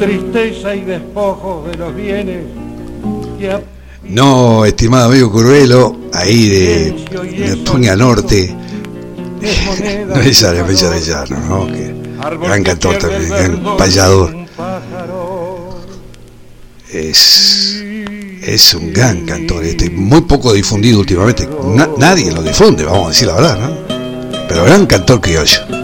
tristeza y despojo de los bienes que No, estimado amigo Curvelo, ahí de Tuña Norte, no es Arellano, ¿no? Que gran cantor también, gran payador. Es un gran cantor, muy poco difundido últimamente. Nadie lo difunde, vamos a decir la verdad, ¿no? Pero gran cantor criollo.